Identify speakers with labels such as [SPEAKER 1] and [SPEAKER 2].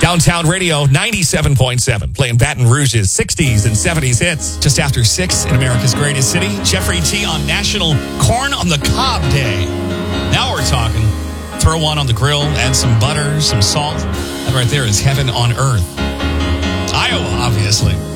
[SPEAKER 1] Downtown Radio 97.7, playing Baton Rouge's 60s and 70s hits. Just after 6 in America's greatest city, Jeffrey T on National Corn on the Cob Day. Now we're talking. Throw one on the grill, add some butter, some salt. That right there is heaven on earth. Iowa, obviously.